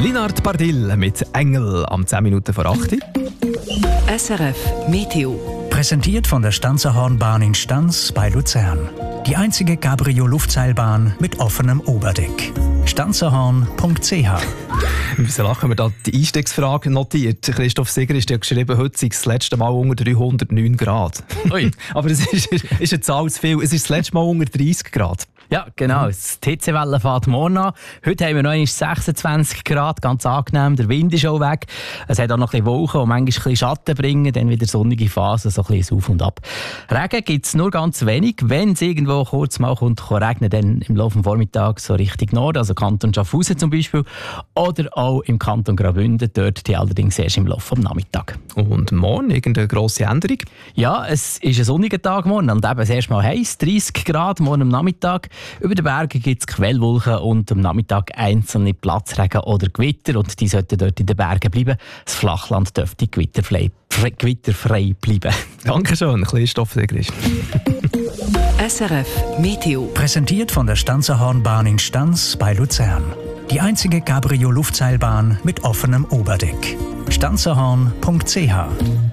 Linard Bardil mit Engel am 10 Minuten vor 8 Uhr. SRF Meteo. Präsentiert von der Stanzerhornbahn in Stanz bei Luzern. Die einzige Cabrio-Luftseilbahn mit offenem Oberdeck. Stanzerhorn.ch. Wieso lachen wir da die Einstiegsfrage notiert? Christoph Seger ist ja geschrieben, heute sei es das letzte Mal unter 309 Grad. Ui. Aber es ist eine Zahl zu viel. Es ist das letzte Mal unter 30 Grad. Ja, genau. Die Hitzewelle fährt morgen an. Heute haben wir noch 26 Grad, ganz angenehm. Der Wind ist auch weg. Es hat auch noch ein bisschen Wolken, die manchmal ein bisschen Schatten bringen, dann wieder sonnige Phasen, so ein bisschen auf und ab. Regen gibt es nur ganz wenig. Wenn es irgendwo kurz mal kommt, kann regnen, dann im Laufe des Vormittags so Richtung Norden, also Kanton Schaffhausen zum Beispiel, oder auch im Kanton Graubünden, dort die allerdings erst im Laufe des Nachmittags. Und morgen irgendeine grosse Änderung? Ja, es ist ein sonniger Tag morgen und eben erst mal heiß, 30 Grad morgen am Nachmittag. Über den Bergen gibt es Quellwolken und am Nachmittag einzelne Platzregen oder Gewitter und die sollten dort in den Bergen bleiben. Das Flachland dürfte gewitterfrei bleiben. Dankeschön, Christoph Seger. SRF Meteo. Präsentiert von der Stanzerhornbahn in Stanz bei Luzern. Die einzige Cabrio-Luftseilbahn mit offenem Oberdeck. Stanzerhorn.ch.